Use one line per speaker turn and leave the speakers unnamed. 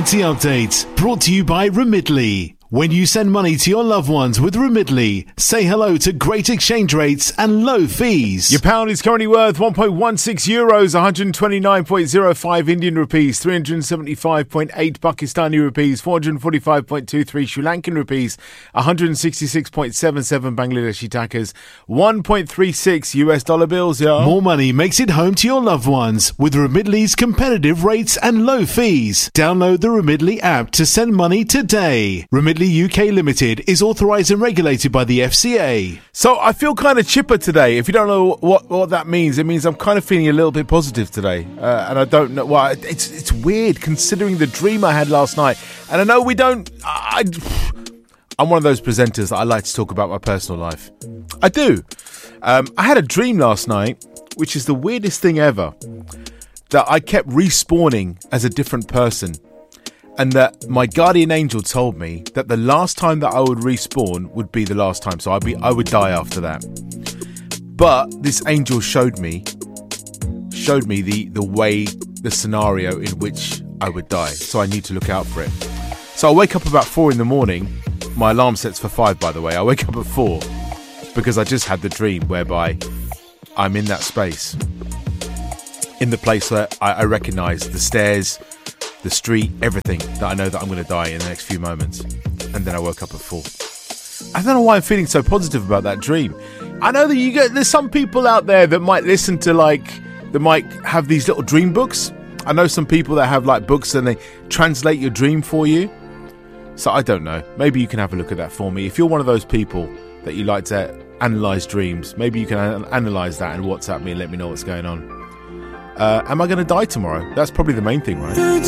Mobility Update, brought to you by Remitly. When you send money to your loved ones with Remitly, say hello to great exchange rates and low fees.
Your pound is currently worth 1.16 euros, 129.05 Indian rupees, 375.8 Pakistani rupees, 445.23 Sri Lankan rupees, 166.77 Bangladeshi takas, 1.36 US dollar bills, yeah.
More money makes it home to your loved ones with Remitly's competitive rates and low fees. Download the Remitly app to send money today. Remitly UK Limited is authorised and regulated by the FCA.
So I feel kind of chipper today. If you don't know what that means, it means I'm kind of feeling a little bit positive today. And I don't know why. It's weird considering the dream I had last night. And I know we don't... I'm one of those presenters that I like to talk about my personal life. I do. I had a dream last night, which is the weirdest thing ever, that I kept respawning as a different person. And that my guardian angel told me that the last time that I would respawn would be the last time. So I would die after that. But this angel showed me the scenario in which I would die. So I need to look out for it. So I wake up about 4 a.m. My alarm sets for 5, by the way. I wake up at 4 because I just had the dream whereby I'm in that space. In the place where I recognise the stairs, the street, everything, that I know that I'm going to die in the next few moments. And then I woke up at 4. I don't know why I'm feeling so positive about that dream. I know that there's some people out there that might listen to that might have these little dream books. I know some people that have books and they translate your dream for you. So I don't know. Maybe you can have a look at that for me. If you're one of those people that you like to analyse dreams, maybe you can analyse that and WhatsApp me and let me know what's going on. Am I going to die tomorrow? That's probably the main thing, right?